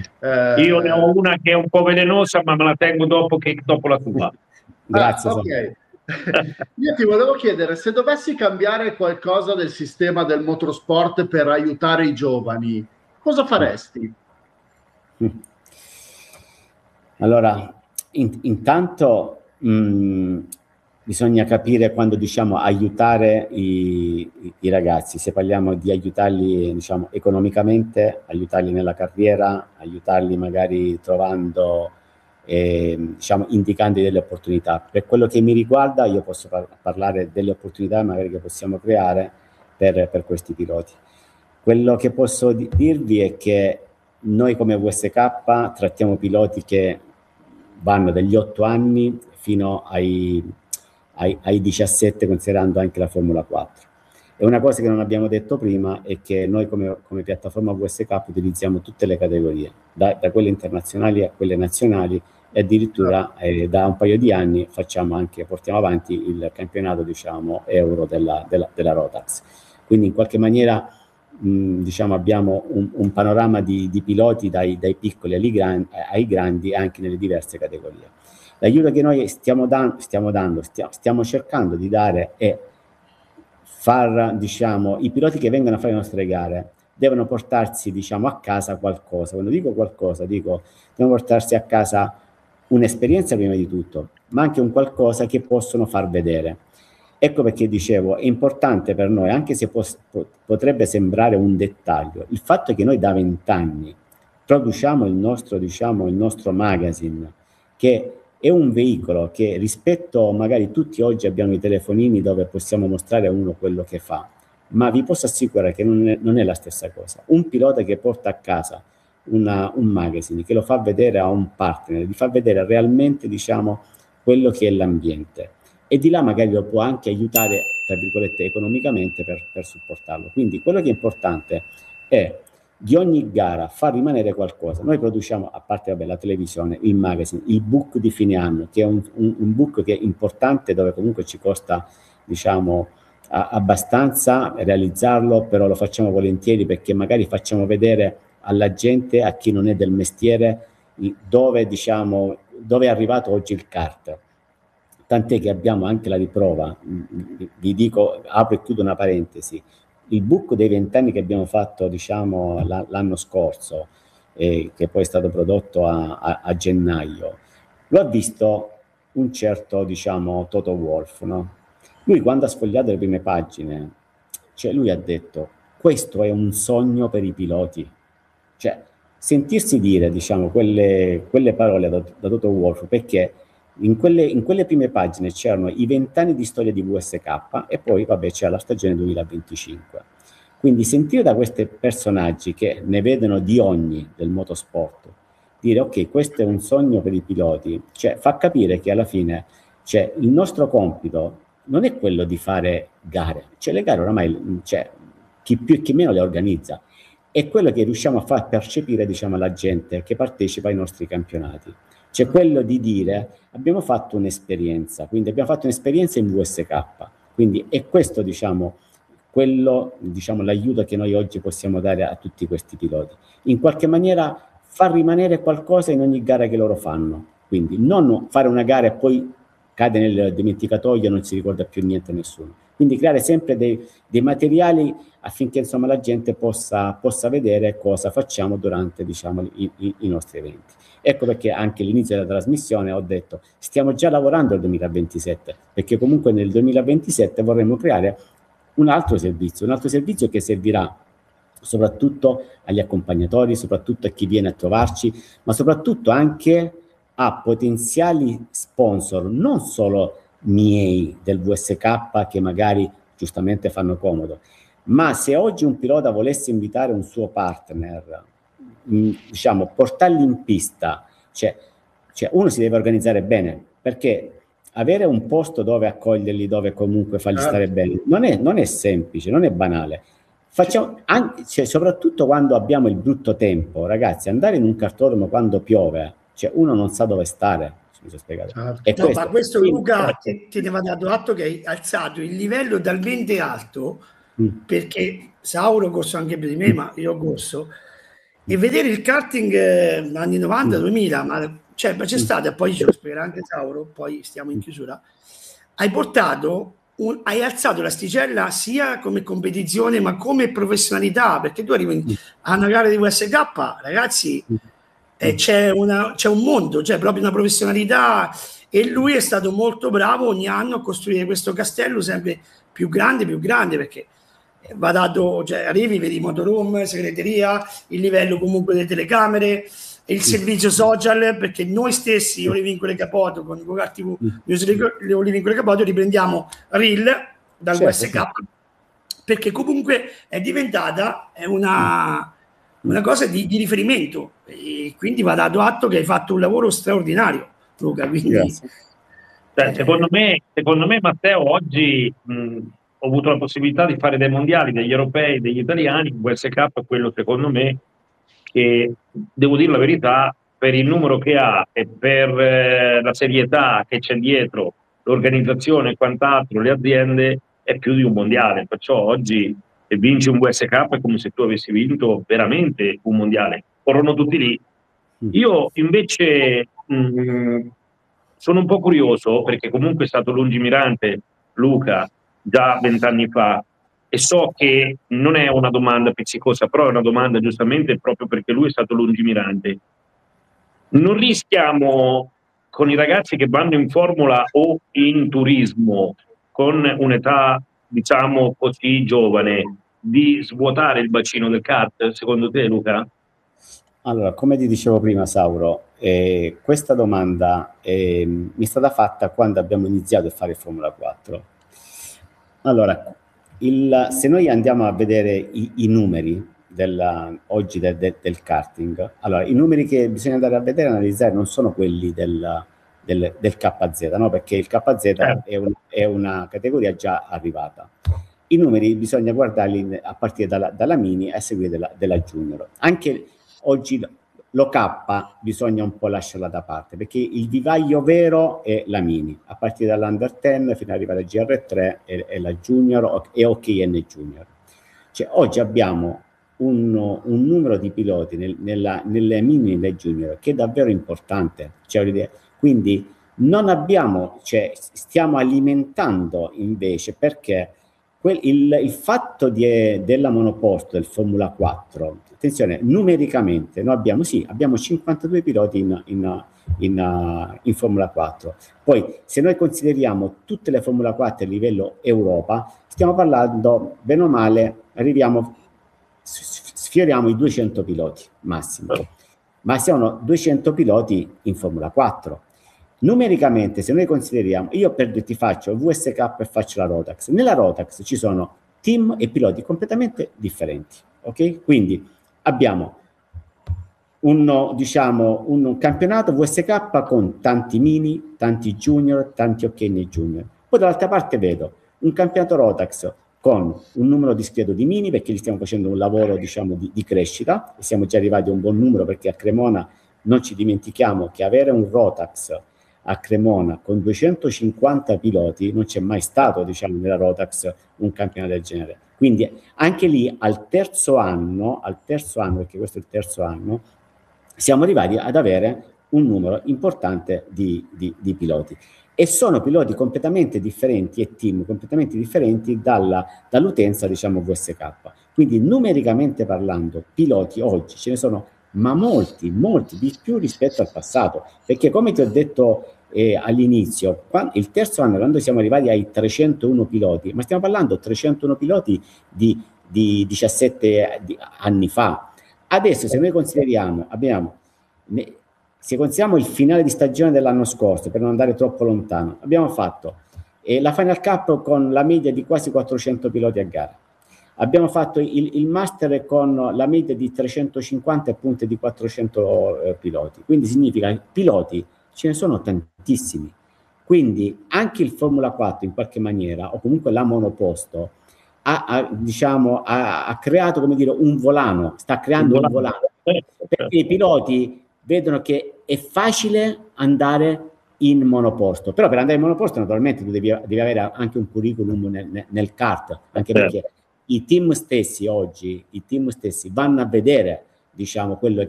Io ne ho una che è un po' velenosa, ma me la tengo dopo la tua. Grazie. Ok. Io ti volevo chiedere, se dovessi cambiare qualcosa del sistema del motorsport per aiutare i giovani, cosa faresti? Allora, intanto bisogna capire quando diciamo aiutare i ragazzi, se parliamo di aiutarli diciamo economicamente, aiutarli nella carriera, aiutarli magari trovando, diciamo indicando delle opportunità. Per quello che mi riguarda io posso parlare delle opportunità magari che possiamo creare per questi piloti. Quello che posso dirvi è che noi come VSK trattiamo piloti che vanno dagli 8 anni fino ai 17, considerando anche la Formula 4. E una cosa che non abbiamo detto prima è che noi come piattaforma VSK utilizziamo tutte le categorie, da quelle internazionali a quelle nazionali, e addirittura da un paio di anni portiamo avanti il campionato diciamo euro della Rotax. Quindi in qualche maniera diciamo abbiamo un panorama di piloti dai piccoli ai grandi anche nelle diverse categorie. L'aiuto che noi stiamo cercando di dare è far, diciamo, i piloti che vengono a fare le nostre gare devono portarsi, diciamo, a casa qualcosa. Quando dico qualcosa, devono portarsi a casa un'esperienza prima di tutto, ma anche un qualcosa che possono far vedere. Ecco perché dicevo, è importante per noi, anche se potrebbe sembrare un dettaglio, il fatto che noi da 20 anni produciamo il nostro magazine, che è un veicolo che rispetto magari tutti oggi abbiamo i telefonini dove possiamo mostrare a uno quello che fa, ma vi posso assicurare che non è la stessa cosa. Un pilota che porta a casa un magazine, che lo fa vedere a un partner, gli fa vedere realmente diciamo quello che è l'ambiente, e di là magari lo può anche aiutare, tra virgolette, economicamente per supportarlo. Quindi quello che è importante è di ogni gara far rimanere qualcosa. Noi produciamo, a parte la televisione, il magazine, il book di fine anno, che è un book che è importante, dove comunque ci costa, diciamo, abbastanza realizzarlo, però lo facciamo volentieri perché magari facciamo vedere alla gente, a chi non è del mestiere, dove è arrivato oggi il kart. Tant'è che abbiamo anche la riprova, vi dico, apro e chiudo una parentesi, il book dei 20 anni che abbiamo fatto diciamo l'anno scorso, che poi è stato prodotto a gennaio, lo ha visto un certo diciamo Toto Wolff, no? Lui quando ha sfogliato le prime pagine, cioè lui ha detto questo è un sogno per i piloti, cioè sentirsi dire diciamo quelle parole da Toto Wolff, perché in quelle prime pagine c'erano i 20 anni di storia di VSK e poi vabbè c'era la stagione 2025. Quindi sentire da questi personaggi che ne vedono di ogni del motorsport, dire ok, questo è un sogno per i piloti, cioè fa capire che alla fine cioè, il nostro compito non è quello di fare gare, cioè le gare oramai chi più e chi meno le organizza, è quello che riusciamo a far percepire diciamo alla gente che partecipa ai nostri campionati. C'è quello di dire abbiamo fatto un'esperienza, quindi abbiamo fatto un'esperienza in VSK, quindi è questo diciamo l'aiuto che noi oggi possiamo dare a tutti questi piloti, in qualche maniera far rimanere qualcosa in ogni gara che loro fanno, quindi non fare una gara e poi cade nel dimenticatoio e non si ricorda più niente a nessuno, quindi creare sempre dei materiali affinché insomma la gente possa vedere cosa facciamo durante diciamo i nostri eventi. Ecco perché anche all'inizio della trasmissione ho detto stiamo già lavorando al 2027, perché comunque nel 2027 vorremmo creare un altro servizio che servirà soprattutto agli accompagnatori, soprattutto a chi viene a trovarci, ma soprattutto anche a potenziali sponsor, non solo miei del VSK che magari giustamente fanno comodo, ma se oggi un pilota volesse invitare un suo partner, diciamo, portarli in pista, cioè uno si deve organizzare bene, perché avere un posto dove accoglierli, dove comunque farli stare bene, non è semplice, non è banale. Soprattutto quando abbiamo il brutto tempo, ragazzi, andare in un cartodromo quando piove, cioè uno non sa dove stare. Mi sono spiegato. No, ma questo Luca ti deve dato atto che hai alzato il livello talmente alto, perché Sauro corso anche per di me, ma io corso, E vedere il karting anni 90-2000, ma c'è stato, e poi ce lo spiegherà anche Sauro, poi stiamo in chiusura, hai alzato l'asticella sia come competizione ma come professionalità, perché tu arrivi a una gara di USK, ragazzi, c'è un mondo, c'è proprio una professionalità, e lui è stato molto bravo ogni anno a costruire questo castello sempre più grande, perché va dato, cioè arrivi, vedi motorhome, segreteria, il livello comunque delle telecamere, il servizio social, perché noi stessi, Olivincole Capoto, con Gogar TV, Olivincole Capoto, riprendiamo Reel dal USK, perché comunque è diventata una cosa di riferimento, e quindi va dato atto che hai fatto un lavoro straordinario, Luca. Quindi, secondo me, Matteo, oggi ho avuto la possibilità di fare dei mondiali, degli europei, degli italiani. Il WSK è quello, secondo me, che, devo dire la verità, per il numero che ha e per la serietà che c'è dietro, l'organizzazione e quant'altro, le aziende, è più di un mondiale. Perciò oggi, se vinci un WSK, è come se tu avessi vinto veramente un mondiale. Corrono tutti lì. Io invece sono un po' curioso, perché comunque è stato lungimirante Luca già 20 anni fa, e so che non è una domanda pizzicosa, però è una domanda giustamente proprio perché lui è stato lungimirante. Non rischiamo, con i ragazzi che vanno in Formula o in turismo con un'età, diciamo così, giovane, di svuotare il bacino del kart, secondo te, Luca? Allora, come ti dicevo prima, Sauro, questa domanda mi è stata fatta quando abbiamo iniziato a fare Formula 4. Allora, se noi andiamo a vedere i numeri oggi del karting, allora i numeri che bisogna andare a vedere e analizzare non sono quelli del KZ, no? Perché il KZ è una categoria già arrivata. I numeri bisogna guardarli a partire dalla mini e a seguire della junior. Anche oggi l'OK bisogna un po' lasciarla da parte, perché il vivaio vero è la mini, a partire dall'Under 10 fino ad arrivare al GR3 e la Junior e OKN Junior. Cioè, oggi abbiamo un numero di piloti nelle mini e nelle Junior che è davvero importante. Quindi non abbiamo, stiamo alimentando invece, perché il fatto della monoposto del Formula 4, attenzione, numericamente noi abbiamo 52 piloti in Formula 4. Poi, se noi consideriamo tutte le Formula 4 a livello Europa, stiamo parlando, bene o male, sfioriamo i 200 piloti massimo, ma siamo 200 piloti in Formula 4. Numericamente, se noi consideriamo, io ti faccio VSK e faccio la Rotax. Nella Rotax ci sono team e piloti completamente differenti, ok? Quindi abbiamo un campionato VSK con tanti mini, tanti junior, tanti OKN junior. Poi dall'altra parte vedo un campionato Rotax con un numero discreto di mini, perché gli stiamo facendo un lavoro, di crescita, e siamo già arrivati a un buon numero, perché a Cremona non ci dimentichiamo che avere un Rotax a Cremona con 250 piloti non c'è mai stato, nella Rotax un campionato del genere. Quindi anche lì al terzo anno, perché questo è il terzo anno, siamo arrivati ad avere un numero importante di piloti, e sono piloti completamente differenti e team completamente differenti dall'utenza VSK. Quindi numericamente parlando, piloti oggi ce ne sono, ma molti di più rispetto al passato, perché come ti ho detto all'inizio, il terzo anno, quando siamo arrivati ai 301 piloti, ma stiamo parlando 301 piloti di 17 anni fa. Adesso, se noi consideriamo, se consideriamo il finale di stagione dell'anno scorso, per non andare troppo lontano, abbiamo fatto la Final Cup con la media di quasi 400 piloti a gara. Abbiamo fatto il Master con la media di 350 punti di 400 piloti. Quindi significa che piloti ce ne sono tantissimi. Quindi anche il Formula 4 in qualche maniera, o comunque la monoposto, ha creato, come dire, un volano, sta creando un volano, perché i piloti vedono che è facile andare in monoposto, però per andare in monoposto naturalmente tu devi avere anche un curriculum nel kart, anche perché i team stessi oggi vanno a vedere diciamo quello